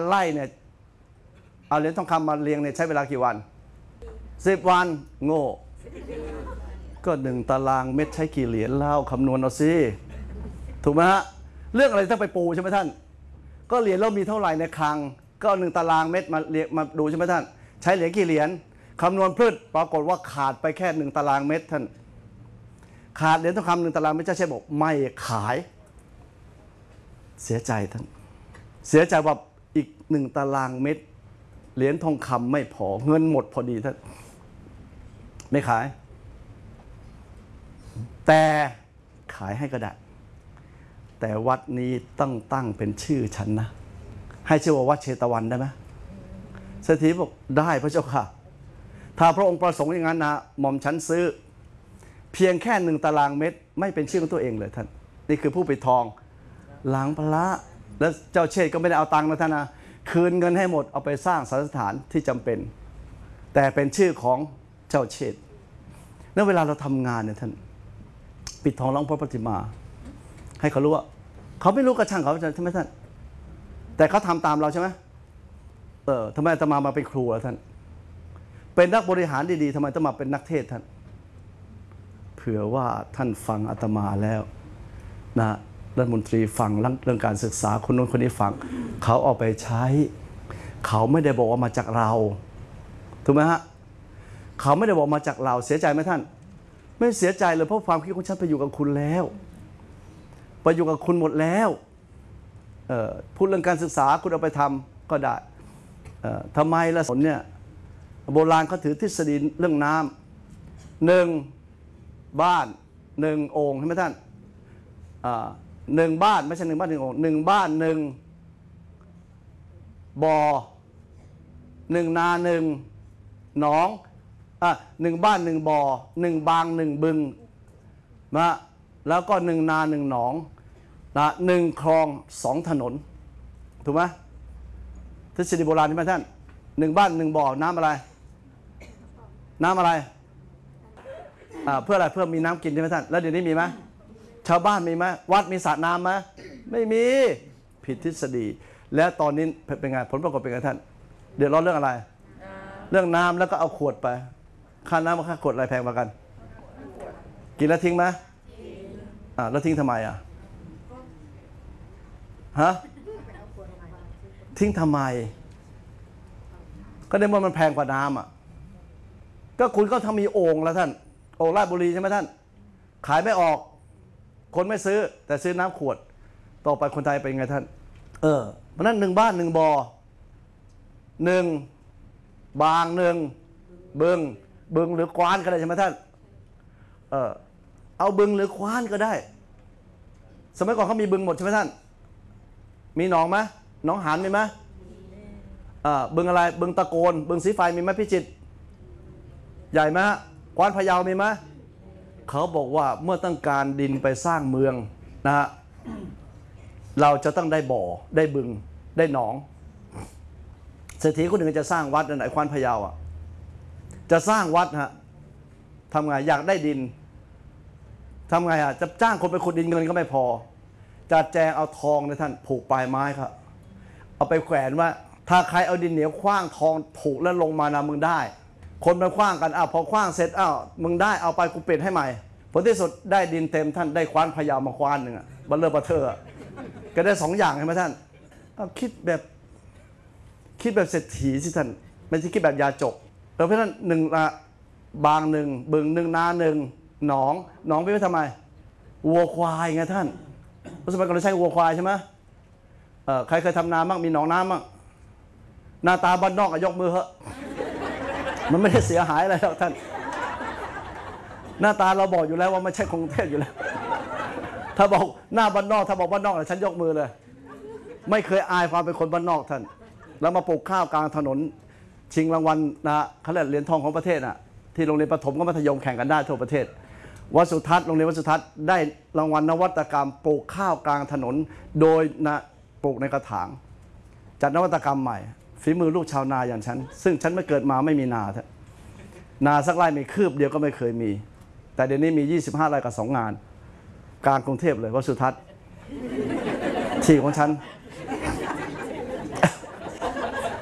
ไล่เนี่ยเอาเหรียญทองคำมาเรียงเนี่ยใช้เวลากี่วัน10 วันโง่ก็1 ตารางเมตรใช้กี่เหรียญเล่าคำนวณเอาสิถูกไหมฮะเรื่องอะไรต้องไปปูใช่ไหมท่านก็เหรียญเรามีเท่าไหร่ในคลังก็1 ตารางเมตรมาดูใช่ไหมท่านใช้เหรียญกี่เหรียญคำนวณพืชปรากฏว่าขาดไปแค่1 ตารางเมตรท่านขาดเหรียญทองคำ1 ตารางเมตรเจ้าเชฟบอกไม่ขายเสียใจท่านเสียใจว่าอีก1 ตารางเมตรเหรียญทองคำไม่พอเงินหมดพอดีท่านไม่ขายแต่ขายให้ก็ได้แต่วัดนี้ต้องตั้งเป็นชื่อฉันนะให้ชื่อว่าวัดเชตวันได้ไหมเศรษฐีบอกได้พระเจ้าค่ะถ้าพระองค์ประสงค์อย่างนั้นนะหม่อมฉันซื้อเพียงแค่1 ตารางเมตรไม่เป็นชื่อของตัวเองเลยท่านนี่คือผู้ปิดทองหลังพระแล้วเจ้าเชษก็ไม่ได้เอาตังค์นะท่านนะคืนเงินให้หมดเอาไปสร้างสถานที่จำเป็นแต่เป็นชื่อของเจ้าเชษแล้วเวลาเราทำงานเนี่ยท่านปิดทองร้องพระปฏิมาให้เขารู้ว่าเขาไม่รู้กระช่างเขาใช่ไหมท่านแต่เขาทำตามเราใช่ไหมทำไมอาตมาเป็นครูล่ะท่านเป็นนักบริหารดีๆทำไมต้องมาเป็นนักเทศท่านเผื่อว่าท่านฟังอาตมาแล้วนะรัฐมนตรีฟังเรื่องการศึกษาคนนู้นคนนี้ฟังเขาเอาไปใช้เขาไม่ได้บอกว่ามาจากเราถูกไหมฮะเขาไม่ได้บอกมาจากเราเสียใจไหมท่านไม่เสียใจเลยเพราะความคิดของฉันไปอยู่กับคุณแล้วไปอยู่กับคุณหมดแล้วพูดเรื่องการศึกษาคุณเอาไปทำก็ได้ทำไมล่ะสนเนี่ยโบราณเขาถือทฤษฎีเรื่องน้ำ1 บ้าน 1 โอ่งใช่ไหมท่าน1 บ้านไม่ใช่1 บ้าน 1 โอ่ง1 บ้าน 1 บ่อ1 นา 1 หนอง1 บ้าน 1 บ่อ1 บาง 1 บึงนะแล้วก็1 นา 1 หนองนะ1 คลอง 2 ถนนถูกไหมทฤษฎีโบราณใช่ไหมท่าน1 บ้าน 1 บ่อน้ำอะไรเพื่ออะไรเพื่อมีน้ำกินใช่ไหมท่านแล้วเดี๋ยวนี้มีไหมชาวบ้านมีไหมวัดมีสระน้ำไหมไม่มีผิดทฤษฎีแล้วตอนนี้เป็นไงผลปรากฏเป็นไงท่านเดี๋ยวร้อนเรื่องอะไรเรื่องน้ำแล้วก็เอาขวดไปค่าน้ำกับค่าขวดอะไรแพงกว่ากันกินแล้วทิ้งไหมแล้วทิ้งทำไมฮะทิ้งทำไมก็ได้ว่ามันแพงกว่าน้ำก็คุณก็ทำมีโอ่งแล้วท่านโอ่งราชบุรีใช่ไหมท่านขายไม่ออกคนไม่ซื้อแต่ซื้อน้ำขวดต่อไปคนไทยเป็นไงท่านเพราะนั้น1 บ้าน 1 บ่อ1 บาง 1 บึงหรือกวานก็ได้ใช่ไหมท่านเอาบึงหรือควานก็ได้สมัยก่อนเขามีบึงหมดใช่ไหมท่านมีหนองไหมหนองหานมีไหมบึงอะไรบึงตะโกนบึงสีไฟมีไหมพิจิตรใหญ่ไหมกวานพะเยามีไหมเขาบอกว่าเมื่อต้องการดินไปสร้างเมืองนะฮะเราจะต้องได้บ่อได้บึงได้หนองเศรษฐีคนหนึ่งจะสร้างวัดในควานพะเยาจะสร้างวัดฮะทำไงอยากได้ดินทำไงจะจ้างคนไปขุดดินเงินก็ไม่พอจะแจงเอาทองนะท่านผูกปลายไม้ครับเอาไปแขวนว่าถ้าใครเอาดินเหนียวคว้างทองผูกแล้วลงมานะมึงได้คนมาคว้างกันพอคว้างเสร็จมึงได้เอาไปกูเปลี่ยนให้ใหม่ผลที่สุดได้ดินเต็มท่านได้ควานพะเยามาควานหนึ่งบัลเลอร์บัตเทอร์ก็ได้2 อย่างใช่ไหมท่านคิดแบบเศรษฐีสิท่านไม่ใช่คิดแบบยาจกเพราะฉะนั้น1 บาง 1 บึง 1 นา 1 หนองไปไว้ทำไมวัวควายไงท่านสมัยก่อนเราใช้วัวควายใช่ไหมใครเคยทำนาบ้างมีหนองน้ำบ้างหน้าตาบ้านนอกยกมือเหอะมันไม่ได้เสียหายอะไรหรอกท่านหน้าตาเราบอกอยู่แล้วว่าไม่ใช่กรุงเทพอยู่แล้วถ้าบอกหน้าบ้านนอกถ้าบอกบ้านนอกฉันยกมือเลยไม่เคยอายความเป็นคนบ้านนอกท่านแล้วมาปลูกข้าวกลางถนนชิงรางวัลนะเขาเรียกเหรียญทองของประเทศที่โรงเรียนประถมกับมัธยมแข่งกันได้ทั่วประเทศวัดสุทัศน์โรงเรียนวัดสุทัศน์ได้รางวัลนวัตกรรมปลูกข้าวกลางถนนโดยปลูกในกระถางจัดนวัตกรรมใหม่ฝีมือลูกชาวนาอย่างฉันซึ่งฉันไม่เกิดมาไม่มีนาสักไร่มีคืบเดียวก็ไม่เคยมีแต่เดี๋ยวนี้มี25 ไร่กับ2 งานกลางกรุงเทพเลยวัดสุทัศน์ที่ของฉัน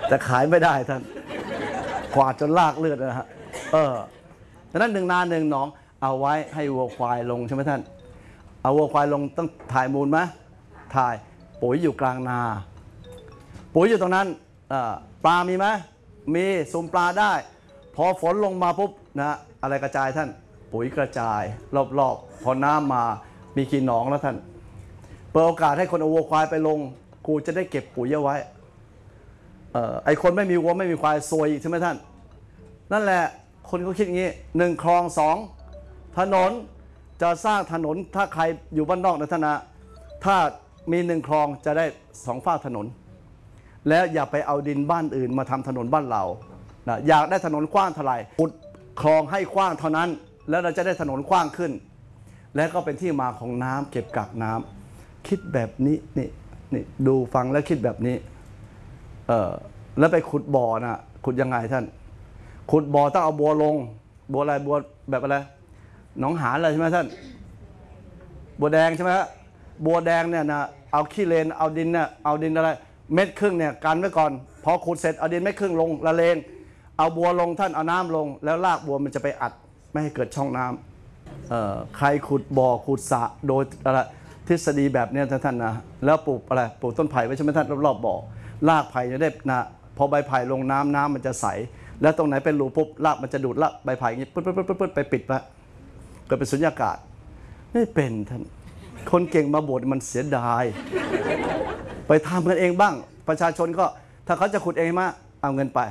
แต่ขายไม่ได้ท่านกวาดจนลากเลือดนะฮะดังนั้น1 นา 1 หนองเอาไว้ให้วัวควายลงใช่ไหมท่านเอาวัวควายลงต้องถ่ายมูลไหมถ่ายปุ๋ยอยู่กลางนาปุ๋ยอยู่ตรงนั้นปลามีไหมมีซุมปลาได้พอฝนลงมาปุ๊บนะอะไรกระจายท่านปุ๋ยกระจายรอบๆพอน้ำมามีกี่หนองแล้วท่านเปิดโอกาสให้คนเอาวัวควายไปลงกูจะได้เก็บปุ๋ยเอาไว้ไอคนไม่มีวัวไม่มีควายซวยอีกใช่ไหมท่านนั่นแหละคนเขาคิดอย่างนี้1 คลอง 2 ถนนจะสร้างถนนถ้าใครอยู่บ้านนอกนะท่านนะถ้ามี1 คลองจะได้2 ฝั่งถนนแล้วอย่าไปเอาดินบ้านอื่นมาทำถนนบ้านเรานะอยากได้ถนนกว้างเท่าไหร่ขุดคลองให้กว้างเท่านั้นแล้วเราจะได้ถนนกว้างขึ้นและก็เป็นที่มาของน้ำเก็บกักน้ำคิดแบบนี้นี่ดูฟังแล้วคิดแบบนี้แล้วไปขุดบ่อนะขุดยังไงท่านขุดบ่อต้องเอาบัวลงบัวอะไรบัวแบบอะไรหนองหานอะไรใช่ไหมท่านบัวแดงใช่ไหมฮะบัวแดงเนี่ยนะเอาขี้เลนเอาดินเนี่ยเอาดินอะไร1.5 เมตรเนี่ยกันไว้ก่อนพอขุดเสร็จเอาดิน1.5 เมตรลงละเลงเอาบัวลงท่านเอาน้ำลงแล้วรากบัวมันจะไปอัดไม่ให้เกิดช่องน้ำใครขุดบ่อขุดสระโดยอะไรทฤษฎีแบบนี้ท่านนะแล้วปลูกอะไรปลูกต้นไผ่ไว้ใช่ไหมท่านรอบๆบ่อรากไผ่จะได้นะพอใบไผ่ลงน้ำมันจะใสแล้วตรงไหนเป็นรูปุ๊บรากมันจะดูดละใบไผ่อย่างนี้ปึ๊ดไปปิดไปเกิดเป็นสุญญากาศไม่เป็นท่านคนเก่งมาบวชมันเสียดายไปทำกันเองบ้างประชาชนก็ถ้าเขาจะขุดเองมาเอาเงินไป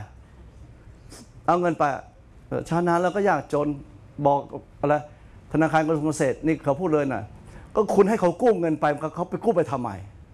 ชาวนาเราก็ยากจนบอกอะไรธนาคารกรุงเกษตรนี่เขาพูดเลยนะก็คุณให้เขากู้เงินไปเขาไปกู้ไปทำไม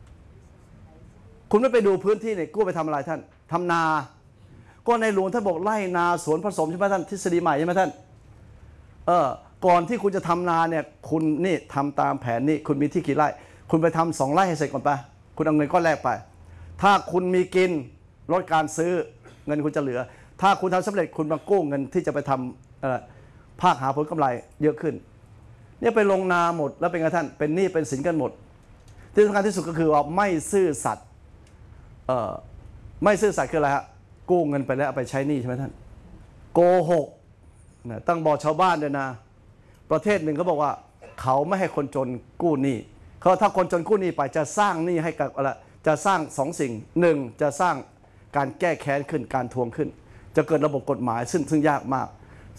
คุณไม่ไปดูพื้นที่เนี่ยกู้ไปทำอะไรท่านทำนาก็ในหลวงท่านบอกไร่นาสวนผสมใช่ไหมท่านทฤษฎีใหม่ใช่ไหมท่านก่อนที่คุณจะทำนาเนี่ยคุณนี่ทำตามแผนนี่คุณมีที่กี่ไร่คุณไปทำ2 ไร่ให้เสร็จก่อนไปคุณเอาเงินก้อนแรกไปถ้าคุณมีกินลดการซื้อเงินคุณจะเหลือถ้าคุณทำสำเร็จคุณมากู้เงินที่จะไปทำภาคหาผลกำไรเยอะขึ้นเนี่ยไปลงนาหมดแล้วเป็นไงท่านเป็นหนี้เป็นสินกันหมดที่สำคัญที่สุดก็คือว่าไม่ซื่อสัตย์ไม่ซื่อสัตย์คืออะไรฮะกู้เงินไปแล้วเอาไปใช้หนี้ใช่ไหมท่านโกหกนะตั้งบอกชาวบ้านเลยนะประเทศหนึ่งเขาบอกว่าเขาไม่ให้คนจนกู้หนี้เขาถ้าคนจนกู้หนี้ไปจะสร้างหนี้ให้กับอะไรจะสร้าง2 สิ่ง1จะสร้างการแก้แค้นขึ้นการทวงขึ้นจะเกิดระบบกฎหมายซึ่งยากมาก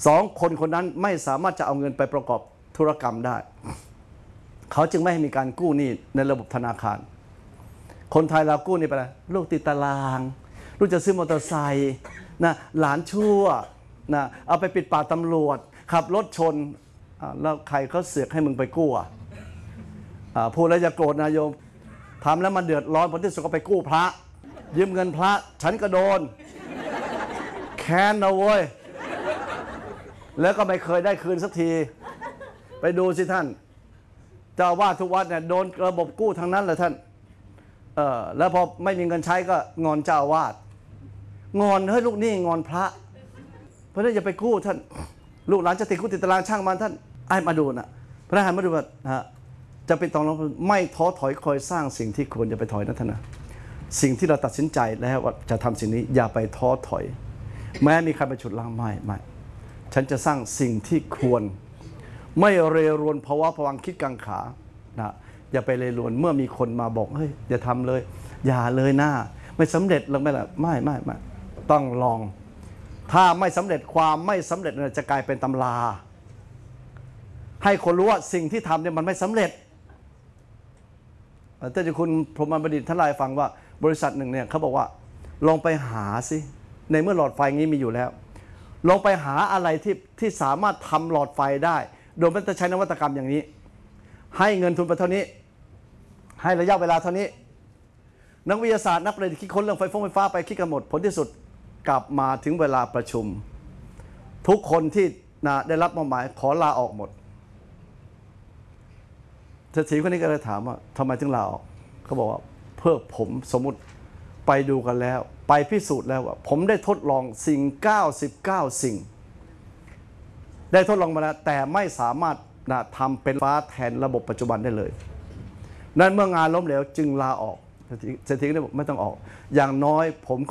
2คนนั้นไม่สามารถจะเอาเงินไปประกอบธุรกรรมได้เขาจึงไม่ให้มีการกู้หนี้ในระบบธนาคารคนไทยเรากู้หนี้ไปแล้วลูกติดตารางลูกจะซื้อมอเตอร์ไซค์นะหลานชั่วนะเอาไปปิดปากตำรวจขับรถชนแล้วใครเขาเสือกให้มึงไปกู้พูดแล้วอย่าโกรธนะโยมทำแล้วมันเดือดร้อนผลที่สุดก็ไปกู้พระยืมเงินพระฉันก็โดนแค้นนะเว้ยแล้วก็ไม่เคยได้คืนสักทีไปดูสิท่านเจ้าอาวาสทุกวัดเนี่ยโดนระบบกู้ทั้งนั้นเลยท่านแล้วพอไม่มีเงินใช้ก็งอนเจ้าอาวาสงอนเฮ้ยลูกนี่งอนพระเพราะฉะนั้นอย่าไปกู้ท่านลูกหลานจะติดคุกติดตารางช่างมันท่านไอ้มาดูนะพระหันมาดูว่าจะเป็นตองเราไม่ท้อถอยคอยสร้างสิ่งที่ควรจะไปถอยนะท่านนะสิ่งที่เราตัดสินใจแล้วว่าจะทำสิ่งนี้อย่าไปท้อถอยแม้มีใครไปฉุดล้างไม่ฉันจะสร้างสิ่งที่ควรไม่เรรวนภาวะผวังคิดกังขานะอย่าไปเรรวนเมื่อมีคนมาบอกเฮ้ยอย่าทำเลยอย่าเลยหน้าไม่สำเร็จหรือไม่ล่ะไม่ต้องลองถ้าไม่สำเร็จความไม่สำเร็จจะกลายเป็นตำราให้คนรู้ว่าสิ่งที่ทำเนี่ยมันไม่สำเร็จแต่ที่คุณพรหมบัณฑิตท่านเล่าให้ฟังว่าบริษัทหนึ่งเนี่ยเขาบอกว่าลองไปหาสิในเมื่อหลอดไฟงี้มีอยู่แล้วลองไปหาอะไรที่สามารถทำหลอดไฟได้โดยไม่ต้องใช้นวัตกรรมอย่างนี้ให้เงินทุนไปเท่านี้ให้ระยะเวลาเท่านี้นักวิทยาศาสตร์นักประดิษฐ์คิดค้นเรื่องไฟฟ้าไปคิดกันหมดผลที่สุดกลับมาถึงเวลาประชุมทุกคนที่ได้รับมอบหมายขอลาออกหมดเศรษฐีคนนี้ก็เลยถามว่าทำไมถึงลาออกเขาบอกว่าเพื่อผมสมมุติไปดูกันแล้วไปพิสูจน์แล้วว่าผมได้ทดลองสิ่ง99 สิ่งได้ทดลองมาแล้วแต่ไม่สามารถทำเป็นฟ้าแทนระบบปัจจุบันได้เลยนั้นเมื่องานล้มเหลวจึงลาออกเศรษฐีก็เลยบอกไม่ต้องออกอย่างน้อยผม